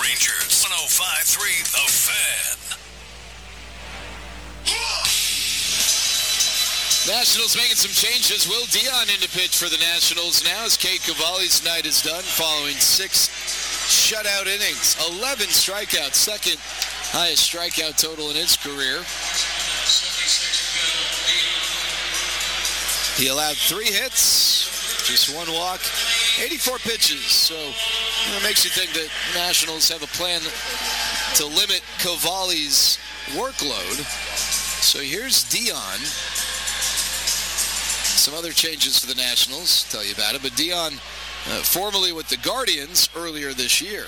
Rangers, 105.3 The Fan. Nationals making some changes. Will Dion in to pitch for the Nationals now as Cade Cavalli's night is done following 6 shutout innings. 11 strikeouts, second highest strikeout total in his career. He allowed 3 hits, just 1 walk, 84 pitches. So it makes you think that Nationals have a plan to limit Cavalli's workload. So here's Dion. Some other changes for the Nationals, tell you about it. But Dion, formerly with the Guardians earlier this year,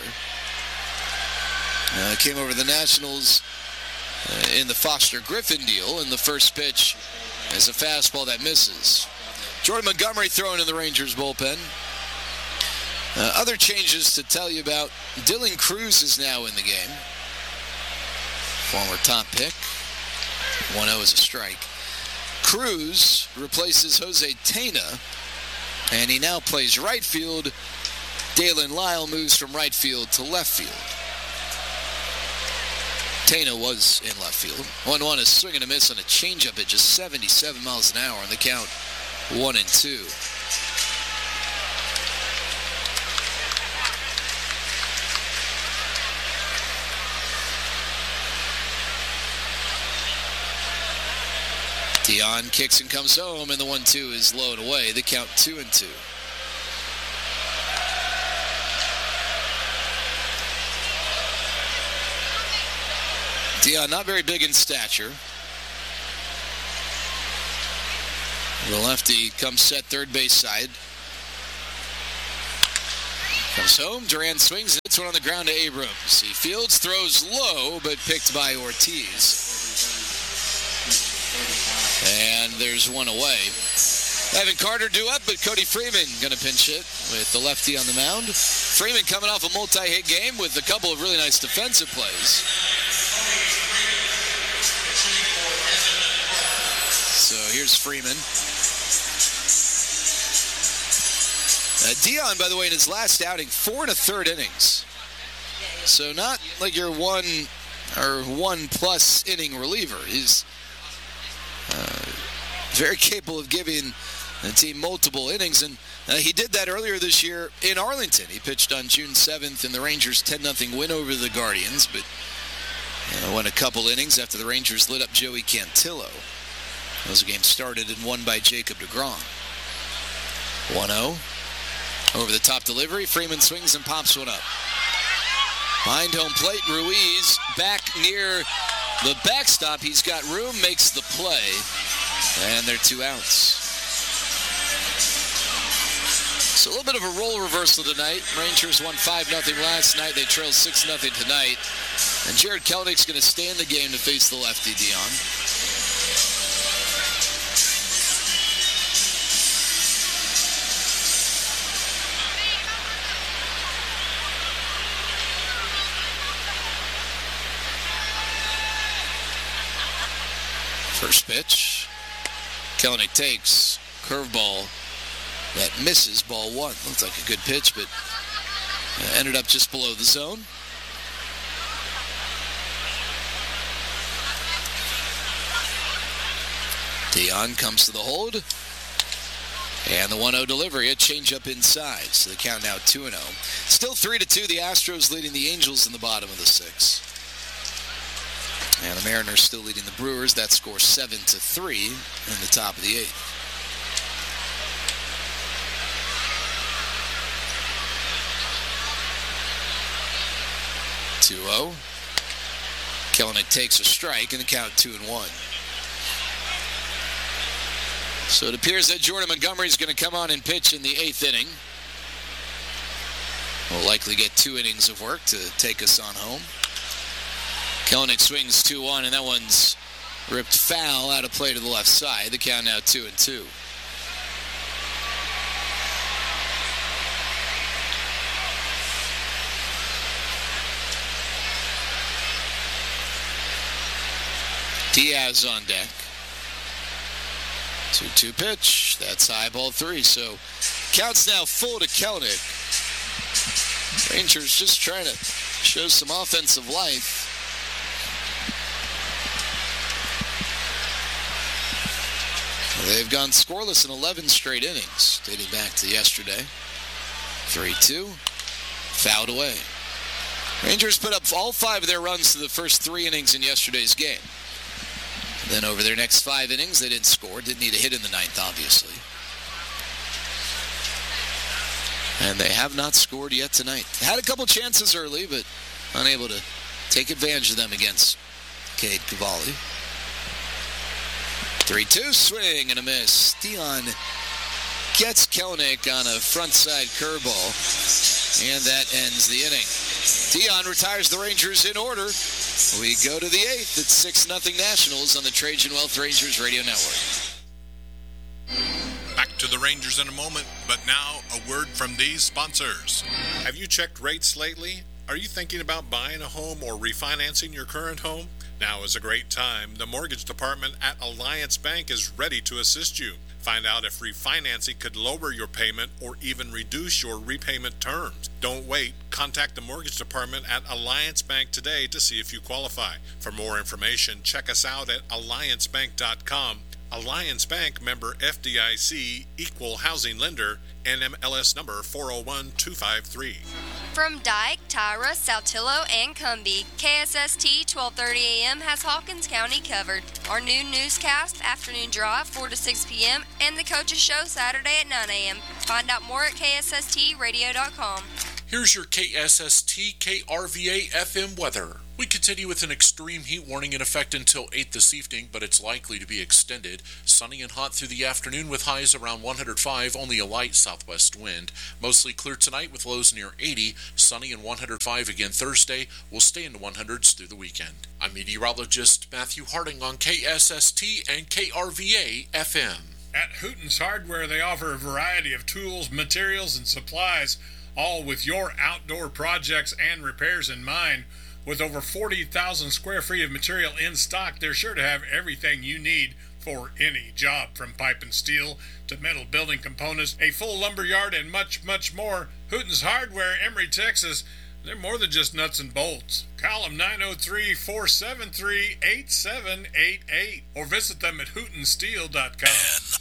came over to the Nationals in the Foster Griffin deal, and the first pitch is a fastball that misses. Jordan Montgomery throwing in the Rangers bullpen. Other changes to tell you about. Dylan Cruz is now in the game. Former top pick. 1-0 is a strike. Cruz replaces Jose Tena, and he now plays right field. Dalen Lyle moves from right field to left field. Tena was in left field. 1-1 is swing and a miss on a changeup at just 77 miles an hour on the count 1-2. Dion kicks and comes home, and the 1-2 is low and away. The count 2-2. Dion not very big in stature. The lefty comes set third base side. Comes home, Duran swings and hits one on the ground to Abrams. He fields, throws low, but picked by Ortiz. And there's one away. Evan Carter due up, but Cody Freeman going to pinch hit with the lefty on the mound. Freeman coming off a multi-hit game with a couple of really nice defensive plays. So here's Freeman. Dion, by the way, in his last outing, 4 1/3 innings. So not like your 1 or 1+ inning reliever. He's very capable of giving the team multiple innings, and he did that earlier this year in Arlington. He pitched on June 7th in the Rangers' 10-0 win over the Guardians, but went a couple innings after the Rangers lit up Joey Cantillo. That was a game started and won by Jacob deGrom. 1-0. Over the top delivery, Freeman swings and pops one up. Behind home plate, Ruiz back near the backstop. He's got room, makes the play, and they're 2 outs. So a little bit of a role reversal tonight. Rangers won 5-0 last night. They trailed 6-0 tonight. And Jared Kelenich's going to stay in the game to face the lefty, Dion. First pitch. Kelenic takes. Curveball that misses, ball 1. Looks like a good pitch, but ended up just below the zone. Dion comes to the hold. And the 1-0 delivery, a changeup inside. So the count now 2-0. Still 3-2. The Astros leading the Angels in the bottom of the 6th. And the Mariners still leading the Brewers. That score 7-3 in the top of the 8th. Kelenic takes a strike and the count 2-1. So it appears that Jordan Montgomery is going to come on and pitch in the 8th inning. Will likely get 2 innings of work to take us on home. Kelenic swings 2-1, and that one's ripped foul out of play to the left side. The count now 2-2. Diaz on deck. 2-2 pitch. That's high, ball 3. So counts now full to Kelenic. Rangers just trying to show some offensive life. They've gone scoreless in 11 straight innings, dating back to yesterday. 3-2, fouled away. Rangers put up all 5 of their runs to the first 3 innings in yesterday's game. Then over their next 5 innings, they didn't score. Didn't need a hit in the 9th, obviously. And they have not scored yet tonight. Had a couple chances early, but unable to take advantage of them against Cade Cavalli. 3-2, swing and a miss. Dion gets Kelenic on a frontside curveball, and that ends the inning. Dion retires the Rangers in order. We go to the 8th. It's 6-0 Nationals on the Trajan Wealth Rangers Radio Network. Back to the Rangers in a moment, but now a word from these sponsors. Have you checked rates lately? Are you thinking about buying a home or refinancing your current home? Now is a great time. The mortgage department at Alliance Bank is ready to assist you. Find out if refinancing could lower your payment or even reduce your repayment terms. Don't wait. Contact the mortgage department at Alliance Bank today to see if you qualify. For more information, check us out at alliancebank.com. Alliance Bank, member FDIC, equal housing lender, NMLS number 401253. From Dyke, Tyra, Saltillo, and Cumbie, KSST 1230 AM has Hawkins County covered. Our new newscast, Afternoon Drive, 4 to 6 p.m., and the Coaches Show Saturday at 9 a.m. Find out more at KSSTradio.com. Here's your KSST KRVA FM weather. We continue with an extreme heat warning in effect until 8 this evening, but it's likely to be extended. Sunny and hot through the afternoon with highs around 105, only a light southwest wind. Mostly clear tonight with lows near 80. Sunny and 105 again Thursday. We'll stay in the 100s through the weekend. I'm meteorologist Matthew Harding on KSST and KRVA FM. At Hooten's Hardware, they offer a variety of tools, materials, and supplies, all with your outdoor projects and repairs in mind. With over 40,000 square feet of material in stock, they're sure to have everything you need for any job, from pipe and steel to metal building components, a full lumber yard, and much, much more. Hooten's Hardware, Emory, Texas. They're more than just nuts and bolts. Call them 903-473-8788 or visit them at hootensteel.com.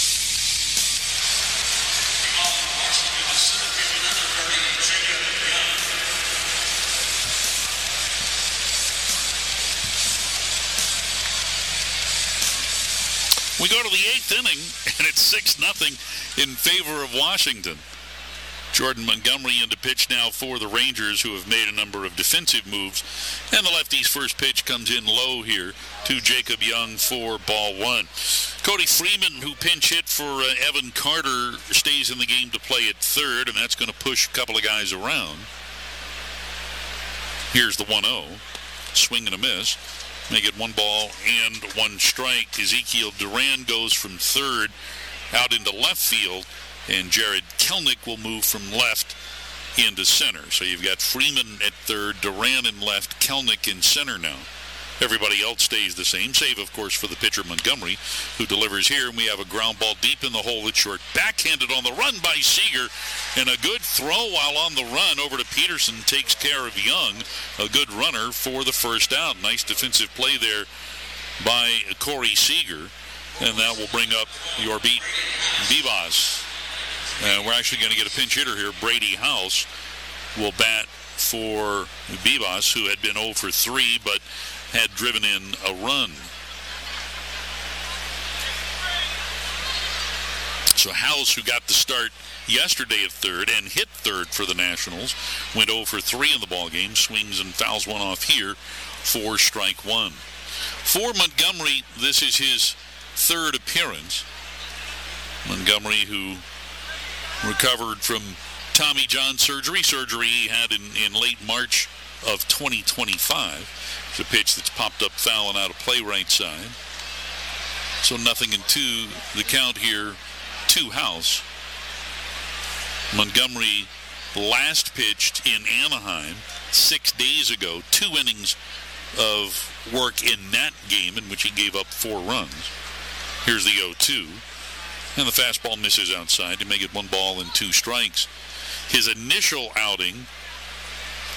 We go to the 8th inning, and it's 6-0 in favor of Washington. Jordan Montgomery in to pitch now for the Rangers, who have made a number of defensive moves. And the lefty's first pitch comes in low here to Jacob Young for ball 1. Cody Freeman, who pinch hit for Evan Carter, stays in the game to play at third, and that's going to push a couple of guys around. Here's the 1-0. Swing and a miss. Make it 1 ball and 1 strike. Ezekiel Duran goes from third out into left field, and Jared Kelenic will move from left into center. So you've got Freeman at third, Duran in left, Kelenic in center now. Everybody else stays the same, save, of course, for the pitcher Montgomery, who delivers here. And we have a ground ball deep in the hole. It's short, backhanded on the run by Seager, and a good throw while on the run over to Peterson takes care of Young, a good runner for the first out. Nice defensive play there by Corey Seager, and that will bring up your beat, Vivas. We're actually going to get a pinch hitter here. Brady House will bat for Vivas, who had been 0 for 3, but had driven in a run. So House, who got the start yesterday at third and hit third for the Nationals, went 0 for 3 in the ballgame, swings and fouls one off here for strike 1. For Montgomery, this is his third appearance. Montgomery, who recovered from Tommy John surgery he had in late March of 2025. It's a pitch that's popped up foul and out of play right side. So 0-2, the count here, 2 House. Montgomery last pitched in Anaheim 6 days ago, 2 innings of work in that game in which he gave up 4 runs. Here's the 0-2. And the fastball misses outside to make it 1 ball and 2 strikes. His initial outing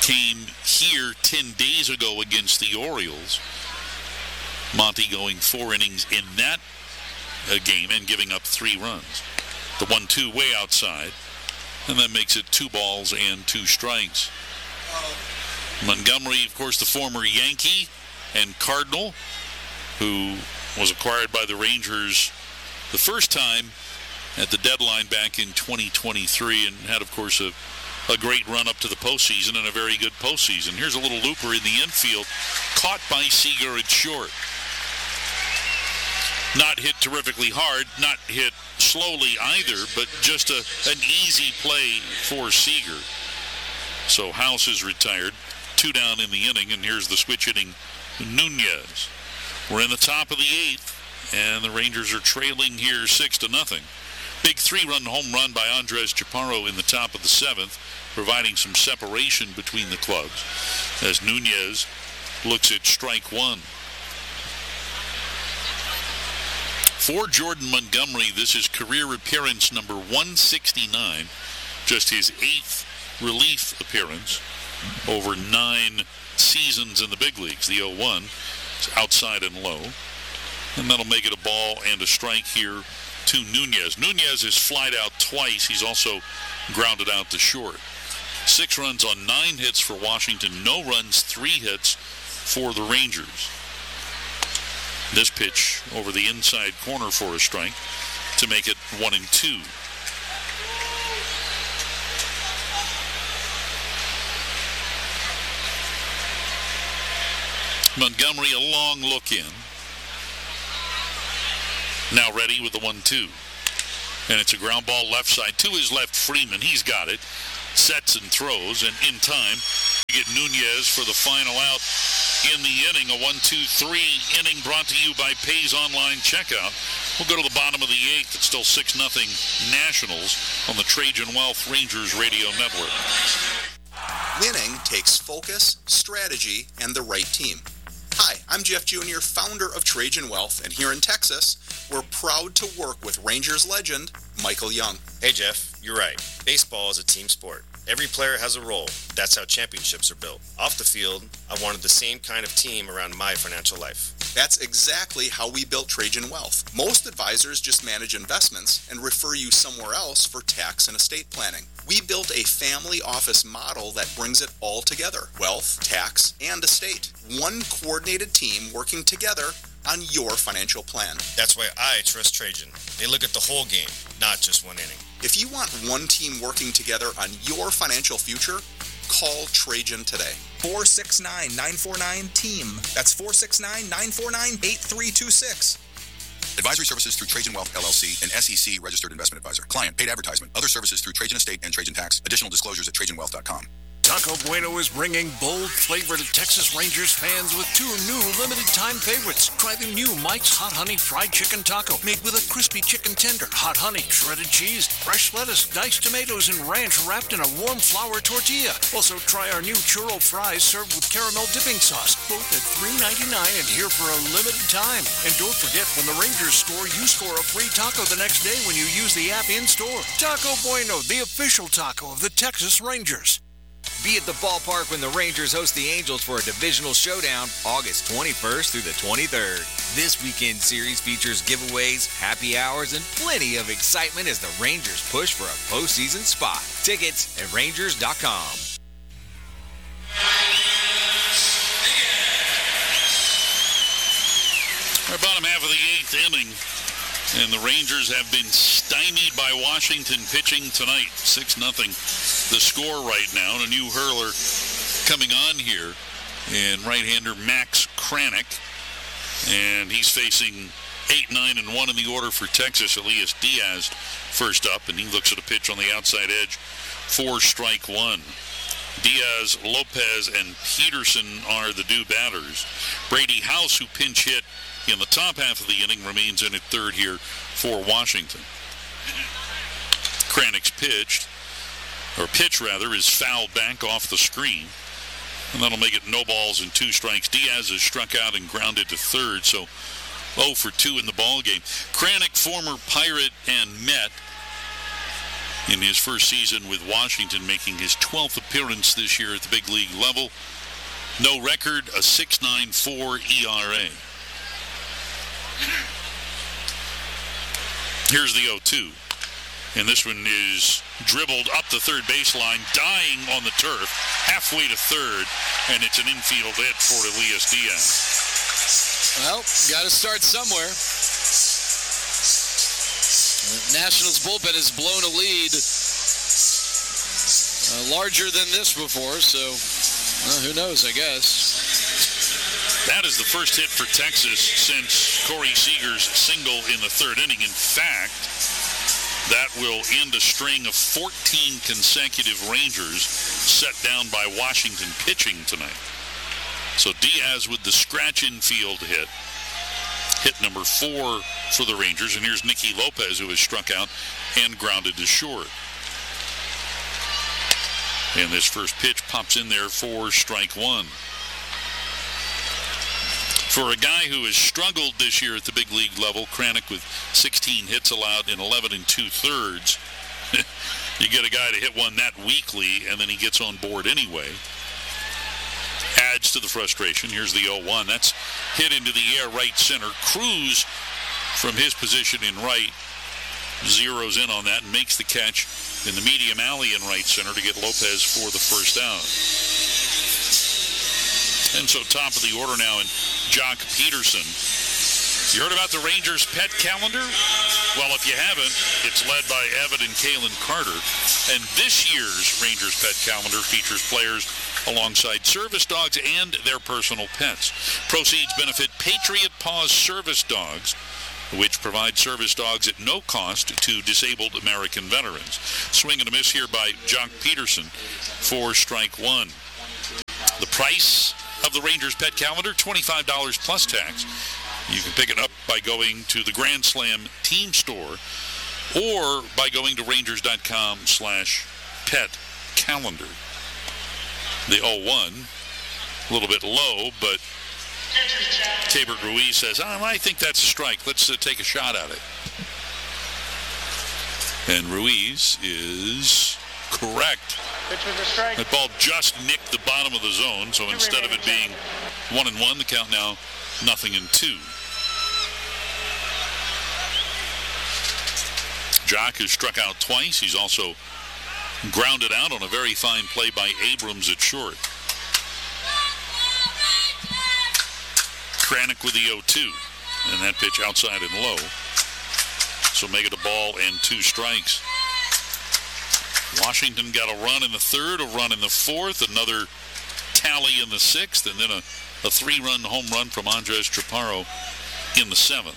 came here 10 days ago against the Orioles. Monty going 4 innings in that game and giving up 3 runs. The 1-2 way outside, and that makes it 2 balls and 2 strikes. Montgomery, of course, the former Yankee and Cardinal, who was acquired by the Rangers the first time at the deadline back in 2023 and had, of course, a great run up to the postseason and a very good postseason. Here's a little looper in the infield, caught by Seager at short. Not hit terrifically hard, not hit slowly either, but just an easy play for Seager. So House is retired, 2 down in the inning, and here's the switch hitting Nunez. We're in the top of the 8th, and the Rangers are trailing here 6-0. Big 3-run home run by Andres Chaparro in the top of the 7th, providing some separation between the clubs as Nunez looks at strike 1. For Jordan Montgomery, this is career appearance number 169, just his 8th relief appearance over 9 seasons in the big leagues. The 0-1 is outside and low, and that'll make it a ball and a strike here to Nunez. Nunez is flied out twice. He's also grounded out to short. 6 runs on 9 hits for Washington, no runs, 3 hits for the Rangers. This pitch over the inside corner for a strike to make it 1-2. Montgomery, a long look in. Now ready with the 1-2. And it's a ground ball left side to his left. Freeman, he's got it. Sets and throws, and in time to get Nunez for the final out in the inning. A 1-2-3 inning brought to you by Pays Online Checkout. We'll go to the bottom of the 8th. It's still 6-0 Nationals on the Trajan Wealth Rangers Radio Network. Winning takes focus, strategy, and the right team. Hi, I'm Jeff Jr., founder of Trajan Wealth, and here in Texas, we're proud to work with Rangers legend Michael Young. Hey Jeff, you're right. Baseball is a team sport. Every player has a role. That's how championships are built. Off the field, I wanted the same kind of team around my financial life. That's exactly how we built Trajan Wealth. Most advisors just manage investments and refer you somewhere else for tax and estate planning. We built a family office model that brings it all together. Wealth, tax, and estate. One coordinated team working together on your financial plan. That's why I trust Trajan. They look at the whole game, not just one inning. If you want one team working together on your financial future, call Trajan today. 469-949-TEAM. That's 469-949-8326. Advisory services through Trajan Wealth, LLC, an SEC registered investment advisor. Client paid advertisement. Other services through Trajan Estate and Trajan Tax. Additional disclosures at TrajanWealth.com. Taco Bueno is bringing bold flavor to Texas Rangers fans with 2 new limited-time favorites. Try the new Mike's Hot Honey Fried Chicken Taco, made with a crispy chicken tender, hot honey, shredded cheese, fresh lettuce, diced tomatoes, and ranch wrapped in a warm flour tortilla. Also, try our new churro fries served with caramel dipping sauce, both at $3.99 and here for a limited time. And don't forget, when the Rangers score, you score a free taco the next day when you use the app in-store. Taco Bueno, the official taco of the Texas Rangers. Be at the ballpark when the Rangers host the Angels for a divisional showdown August 21st through the 23rd. This weekend series features giveaways, happy hours, and plenty of excitement as the Rangers push for a postseason spot. Tickets at Rangers.com. Our bottom half of the 8th inning, and the Rangers have been stymied by Washington pitching tonight. 6-0 the score right now, and a new hurler coming on here, and right-hander Max Kranick, and he's facing 8-9-1 in the order for Texas. Elias Diaz first up, and he looks at a pitch on the outside edge for strike 1. Diaz, Lopez, and Peterson are the due batters. Brady House, who pinch hit in the top half of the inning, remains in at third here for Washington. Kranick's pitch is fouled back off the screen, and that'll make it no balls and 2 strikes. Diaz is struck out and grounded to third, so 0 for 2 in the ball game. Kranick, former Pirate and Met, in his first season with Washington, making his 12th appearance this year at the big league level. No record, a 6.94 ERA. Here's the 0-2. And this one is dribbled up the third baseline, dying on the turf, halfway to third, and it's an infield hit for Elias Diaz. Well, got to start somewhere. The Nationals bullpen has blown a lead larger than this before, so who knows, I guess. That is the first hit for Texas since Corey Seager's single in the third inning. In fact, that will end a string of 14 consecutive Rangers set down by Washington pitching tonight. So Diaz with the scratch infield hit number 4 for the Rangers. And here's Nicky Lopez, who has struck out and grounded to short. And this first pitch pops in there for strike 1. For a guy who has struggled this year at the big league level, Kranick with 16 hits allowed in 11 2/3. You get a guy to hit one that weakly, and then he gets on board anyway. Adds to the frustration. Here's the 0-1. That's hit into the air right center. Cruz, from his position in right, zeroes in on that and makes the catch in the medium alley in right center to get Lopez for the first out. And so top of the order now in Jock Peterson. You heard about the Rangers pet calendar? Well, if you haven't, it's led by Evan and Kalen Carter. And this year's Rangers pet calendar features players alongside service dogs and their personal pets. Proceeds benefit Patriot Paws Service Dogs, which provide service dogs at no cost to disabled American veterans. Swing and a miss here by Jock Peterson for strike 1. The price of the Rangers pet calendar, $25 plus tax. You can pick it up by going to the Grand Slam team store or by going to rangers.com/pet calendar. The 0-1, a little bit low, but Keibert Ruiz says, I think that's a strike. Let's take a shot at it. And Ruiz is correct. That ball just nicked the bottom of the zone, so instead of it being 1-1, the count now 0-2. Jock has struck out twice. He's also grounded out on a very fine play by Abrams at short. Kranick with the 0-2, and that pitch outside and low. So make it a ball and 2 strikes. Washington got a run in the third, a run in the fourth, another tally in the sixth, and then a 3-run home run from Andres Chaparro in the seventh.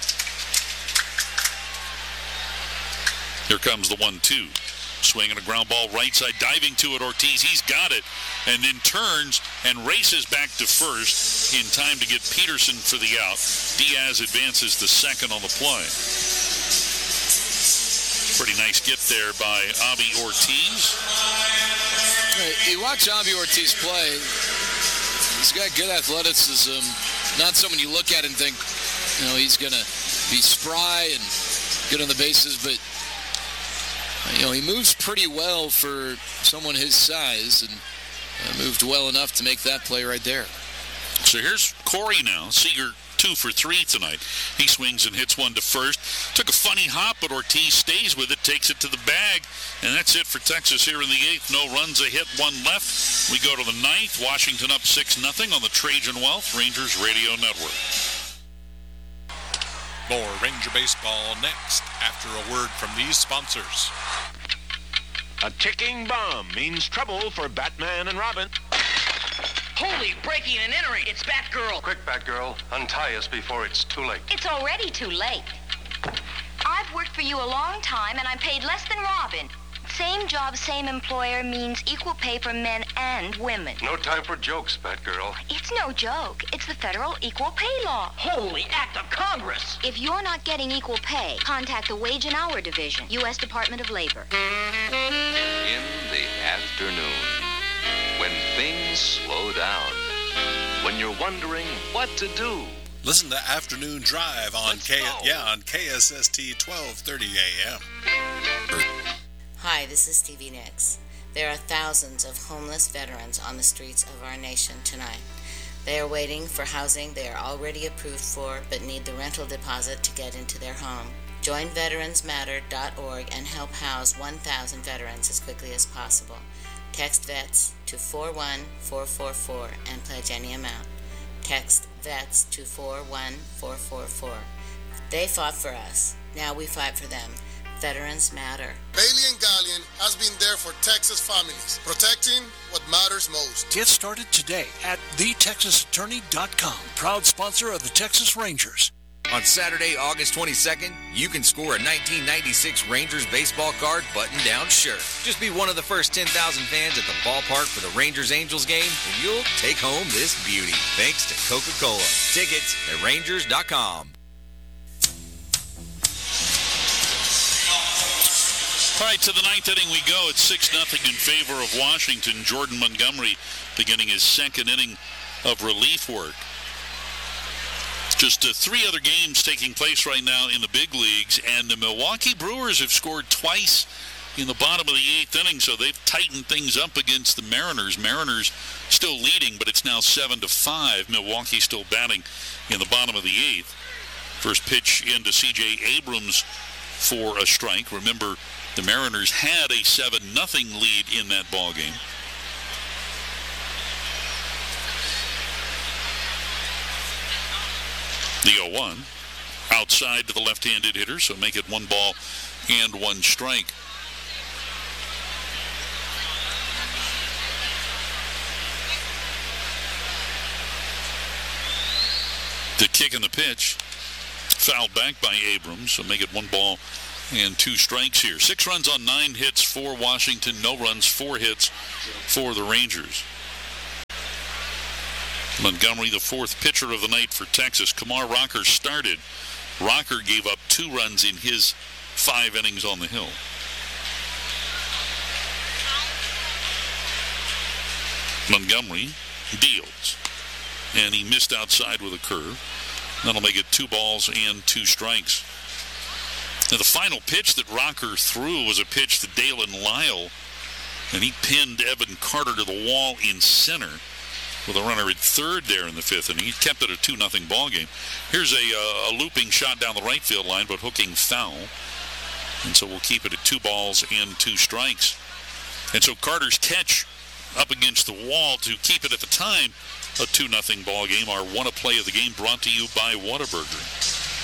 Here comes the 1-2. Swinging a ground ball right side, diving to it, Ortiz. He's got it, and then turns and races back to first in time to get Peterson for the out. Diaz advances to second on the play. Pretty nice get there by Avi Ortiz. You watch Avi Ortiz play. He's got good athleticism. Not someone you look at and think, he's going to be spry and good on the bases, but he moves pretty well for someone his size, and moved well enough to make that play right there. So here's Corey now. Seager 2 for 3 tonight. He swings and hits one to first. Took a funny hop, but Ortiz stays with it, takes it to the bag, and that's it for Texas here in the 8th. No runs, a hit, 1 left. We go to the 9th. Washington up 6-0 on the Trajan Wealth Rangers Radio Network. More Ranger baseball next after a word from these sponsors. A ticking bomb means trouble for Batman and Robin. Holy, breaking and entering. It's Batgirl. Quick, Batgirl. Untie us before it's too late. It's already too late. I've worked for you a long time, and I'm paid less than Robin. Same job, same employer means equal pay for men and women. No time for jokes, Batgirl. It's no joke. It's the federal equal pay law. Holy act of Congress. If you're not getting equal pay, contact the Wage and Hour Division, U.S. Department of Labor. In the afternoon, when things slow down, when you're wondering what to do. Listen to Afternoon Drive on KSST 1230 AM. Hi, this is Stevie Nicks. There are thousands of homeless veterans on the streets of our nation tonight. They are waiting for housing they are already approved for but need the rental deposit to get into their home. Join veteransmatter.org and help house 1,000 veterans as quickly as possible. Text VETS to 41444 and pledge any amount. Text VETS to 41444. They fought for us. Now we fight for them. Veterans matter. Bailey & Gallion has been there for Texas families, protecting what matters most. Get started today at thetexasattorney.com, proud sponsor of the Texas Rangers. On Saturday, August 22nd, you can score a 1996 Rangers baseball card button-down shirt. Just be one of the first 10,000 fans at the ballpark for the Rangers-Angels game, and you'll take home this beauty, thanks to Coca-Cola. Tickets at Rangers.com. All right, to the ninth inning we go. It's 6-0 in favor of Washington. Jordan Montgomery beginning his second inning of relief work. Just 3 other games taking place right now in the big leagues, and the Milwaukee Brewers have scored twice in the bottom of the 8th inning, so they've tightened things up against the Mariners. Mariners still leading, but it's now 7-5. Milwaukee still batting in the bottom of the 8th. First pitch into C.J. Abrams for a strike. Remember, the Mariners had a 7-0 lead in that ballgame. The 0-1 outside to the left-handed hitter, so make it 1 ball and 1 strike. The kick and the pitch fouled back by Abrams, so make it 1 ball and 2 strikes here. 6 runs on 9 hits for Washington, no runs, 4 hits for the Rangers. Montgomery, the 4th pitcher of the night for Texas. Kumar Rocker started. Rocker gave up 2 runs in his 5 innings on the hill. Montgomery deals, and he missed outside with a curve. That'll make it 2 balls and 2 strikes. Now, the final pitch that Rocker threw was a pitch to Dalen Lyle, and he pinned Evan Carter to the wall in center with a runner at third there in the 5th inning. He kept it a 2-0 ball game. Here's a looping shot down the right field line, but hooking foul. And so we'll keep it at 2 balls and 2 strikes. And so Carter's catch up against the wall to keep it at the time a 2-0 ball game. Our one-a play of the game brought to you by Whataburger.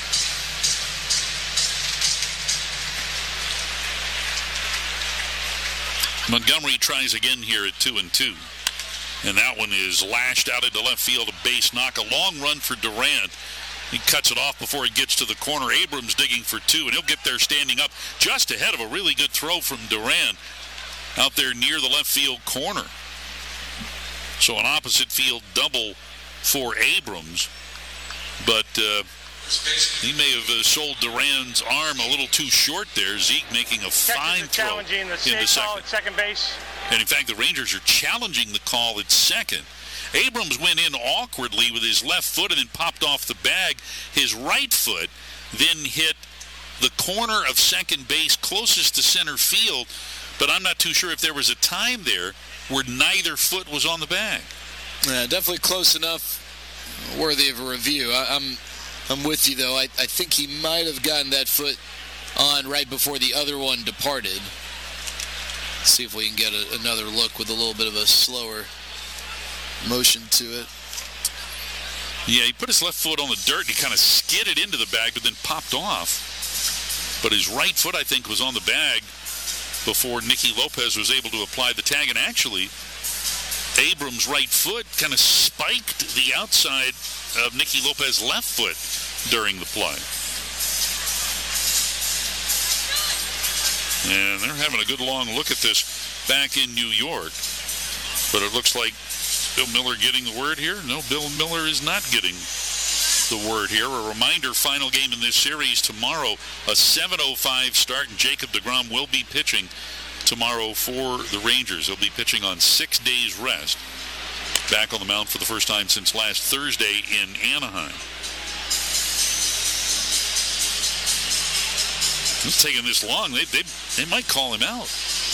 Montgomery tries again here at 2-2. And that one is lashed out into left field, a base knock. A long run for Durant. He cuts it off before it gets to the corner. Abrams digging for 2, and he'll get there standing up just ahead of a really good throw from Durant out there near the left field corner. So an opposite field double for Abrams. But he may have sold Duran's arm a little too short there. Zeke making a fine throw in the second base. And in fact, the Rangers are challenging the call at second. Abrams went in awkwardly with his left foot and then popped off the bag. His right foot then hit the corner of second base closest to center field, but I'm not too sure if there was a time there where neither foot was on the bag. Yeah, definitely close enough, worthy of a review. I'm with you, though. I think he might have gotten that foot on right before the other one departed. See if we can get another look with a little bit of a slower motion to it. Yeah, he put his left foot on the dirt and he kind of skidded into the bag but then popped off. But his right foot, I think, was on the bag before Nicky Lopez was able to apply the tag. And actually, Abrams' right foot kind of spiked the outside of Nicky Lopez's left foot during the play. And they're having a good long look at this back in New York. But it looks like Bill Miller getting the word here. No, Bill Miller is not getting the word here. A reminder, final game in this series tomorrow, a 7:05 start, and Jacob deGrom will be pitching tomorrow for the Rangers. He'll be pitching on 6 days rest. Back on the mound for the first time since last Thursday in Anaheim. It's taking this long. They might call him out.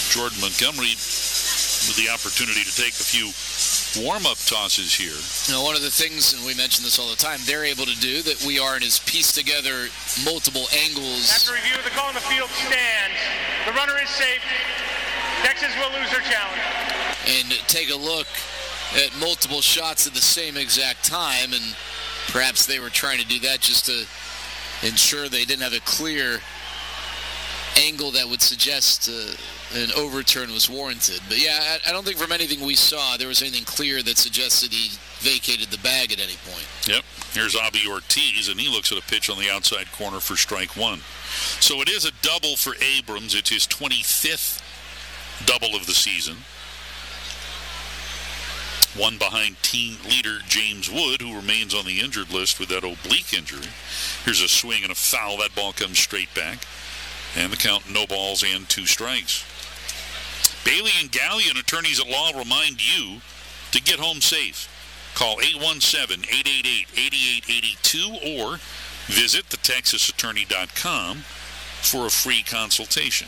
Jordan Montgomery with the opportunity to take a few warm-up tosses here. You know, one of the things, and we mention this all the time, they're able to do that we aren't, is piece together multiple angles. After review of the call on the field stands, the runner is safe. Texas will lose their challenge. And take a look at multiple shots at the same exact time, and perhaps they were trying to do that just to ensure they didn't have a clear angle that would suggest an overturn was warranted. But yeah, I don't think from anything we saw there was anything clear that suggested he vacated the bag at any point. Yep. Here's Avi Ortiz, and he looks at a pitch on the outside corner for strike one. So it is a double for Abrams. It's his 25th double of the season. One behind team leader James Wood, who remains on the injured list with that oblique injury. Here's a swing and a foul. That ball comes straight back. And the count, no balls and 2 strikes. Bailey and Gallion, attorneys at law, remind you to get home safe. Call 817-888-8882 or visit thetexasattorney.com for a free consultation.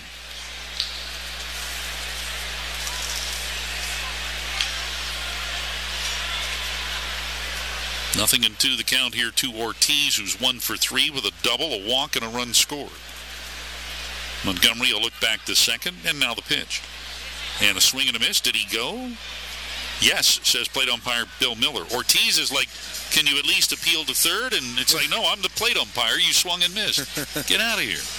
Nothing in 2 the count here to Ortiz, who's 1 for 3 with a double, a walk, and a run scored. Montgomery will look back to second, and now the pitch. And a swing and a miss. Did he go? Yes, says plate umpire Bill Miller. Ortiz is like, can you at least appeal to third? And it's like, no, I'm the plate umpire. You swung and missed. Get out of here.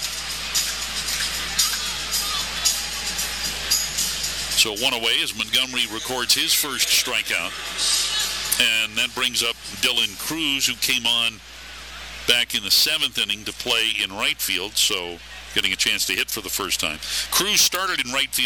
So 1 away as Montgomery records his first strikeout. And that brings up Dylan Cruz, who came on back in the 7th inning to play in right field. So getting a chance to hit for the first time. Cruz started in right field